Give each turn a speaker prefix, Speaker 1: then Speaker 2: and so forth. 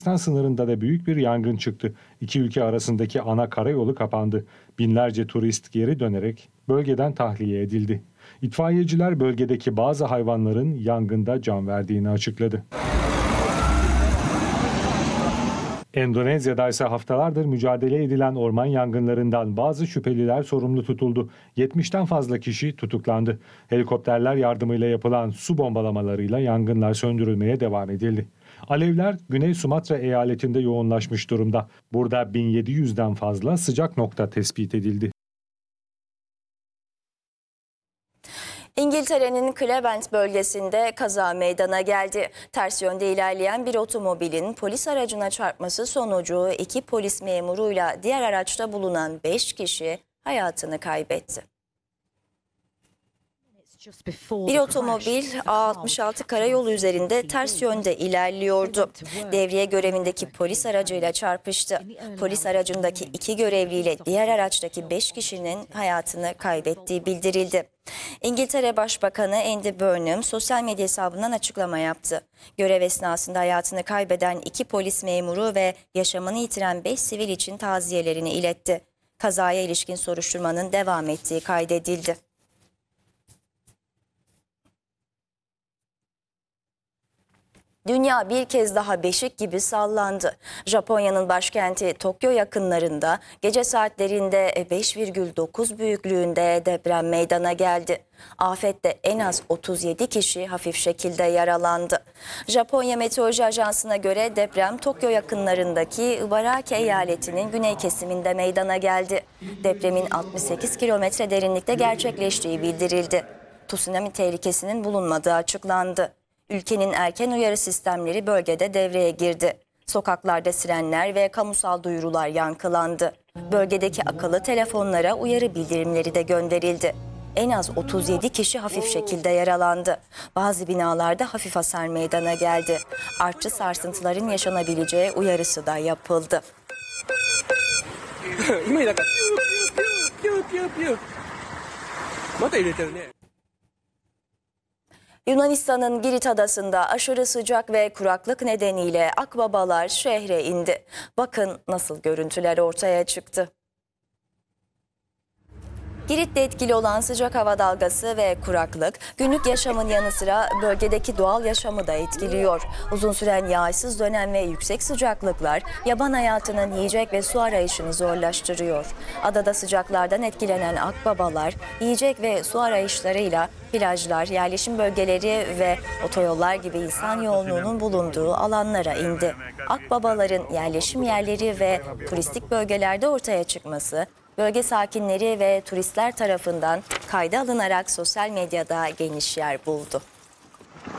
Speaker 1: sınırında da büyük bir yangın çıktı. İki ülke arasındaki ana karayolu kapandı. Binlerce turist geri dönerek bölgeden tahliye edildi. İtfaiyeciler bölgedeki bazı hayvanların yangında can verdiğini açıkladı. Endonezya'da ise haftalardır mücadele edilen orman yangınlarından bazı şüpheliler sorumlu tutuldu. 70'ten fazla kişi tutuklandı. Helikopterler yardımıyla yapılan su bombalamalarıyla yangınlar söndürülmeye devam edildi. Alevler Güney Sumatra eyaletinde yoğunlaşmış durumda. Burada 1700'den fazla sıcak nokta tespit edildi.
Speaker 2: İngiltere'nin Clevent bölgesinde kaza meydana geldi. Ters yönde ilerleyen bir otomobilin polis aracına çarpması sonucu 2 polis memuruyla diğer araçta bulunan 5 kişi hayatını kaybetti. Bir otomobil A66 karayolu üzerinde ters yönde ilerliyordu. Devriye görevindeki polis aracıyla çarpıştı. Polis aracındaki 2 görevliyle diğer araçtaki 5 kişinin hayatını kaybettiği bildirildi. İngiltere Başbakanı Andy Burnham sosyal medya hesabından açıklama yaptı. Görev esnasında hayatını kaybeden 2 polis memuru ve yaşamını yitiren 5 sivil için taziyelerini iletti. Kazaya ilişkin soruşturmanın devam ettiği kaydedildi. Dünya bir kez daha beşik gibi sallandı. Japonya'nın başkenti Tokyo yakınlarında gece saatlerinde 5,9 büyüklüğünde deprem meydana geldi. Afette en az 37 kişi hafif şekilde yaralandı. Japonya Meteoroloji Ajansı'na göre deprem Tokyo yakınlarındaki Ibaraki eyaletinin güney kesiminde meydana geldi. Depremin 68 kilometre derinlikte gerçekleştiği bildirildi. Tsunami tehlikesinin bulunmadığı açıklandı. Ülkenin erken uyarı sistemleri bölgede devreye girdi. Sokaklarda sirenler ve kamusal duyurular yankılandı. Bölgedeki akıllı telefonlara uyarı bildirimleri de gönderildi. En az 37 kişi hafif şekilde yaralandı. Bazı binalarda hafif hasar meydana geldi. Artçı sarsıntıların yaşanabileceği uyarısı da yapıldı. Yunanistan'ın Girit adasında aşırı sıcak ve kuraklık nedeniyle akbabalar şehre indi. Bakın nasıl görüntüler ortaya çıktı. Girit'te etkili olan sıcak hava dalgası ve kuraklık günlük yaşamın yanı sıra bölgedeki doğal yaşamı da etkiliyor. Uzun süren yağışsız dönem ve yüksek sıcaklıklar yaban hayatının yiyecek ve su arayışını zorlaştırıyor. Adada sıcaklardan etkilenen akbabalar yiyecek ve su arayışlarıyla plajlar, yerleşim bölgeleri ve otoyollar gibi insan yoğunluğunun bulunduğu alanlara indi. Akbabaların yerleşim yerleri ve turistik bölgelerde ortaya çıkması, bölge sakinleri ve turistler tarafından kayda alınarak sosyal medyada geniş yer buldu.